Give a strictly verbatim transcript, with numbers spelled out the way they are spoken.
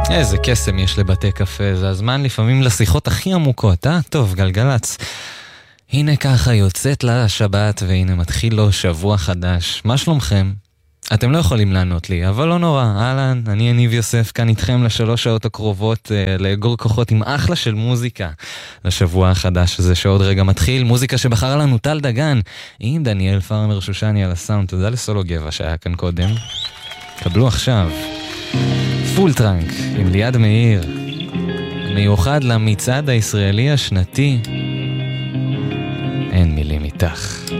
איזה קסם יש לבתי קפה, זה הזמן לפעמים לשיחות הכי עמוקות, אה? טוב, גלגלץ. הנה ככה יוצאת לה שבת, והנה מתחיל לו שבוע חדש. מה שלומכם? אתם לא יכולים לענות לי, אבל לא נורא. אהלן, אני יניב יוסף, כאן איתכם לשלוש שעות הקרובות, אה, לאגור כוחות עם אחלה של מוזיקה לשבוע החדש הזה שעוד רגע מתחיל. מוזיקה שבחר לנו טל דגן, עם דניאל פרמר שושני על הסאונד. תודה לסולו גבע שהיה כאן קודם. קבלו עכשיו פול טרנק עם ליעד מאיר, מיוחד למצעד הישראלי השנתי. אין מילים איתך.